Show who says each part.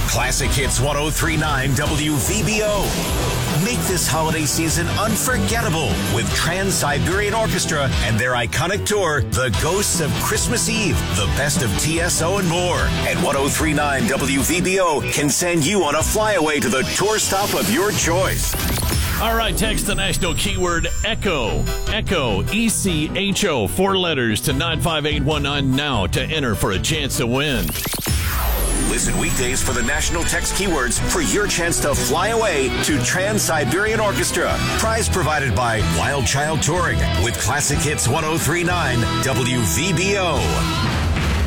Speaker 1: Classic Hits 1039 WVBO. Make this holiday season unforgettable with Trans-Siberian Orchestra and their iconic tour, The Ghosts of Christmas Eve, the best of TSO and more. And 1039 WVBO can send you on a flyaway to the tour stop of your choice.
Speaker 2: All right, text the national keyword ECHO. ECHO, E-C-H-O, 4 letters to 95819 now to enter for a chance to win.
Speaker 1: Listen weekdays for the national text keywords for your chance to fly away to Trans-Siberian Orchestra. Prize provided by Wild Child Touring with Classic Hits 1039 WVBO.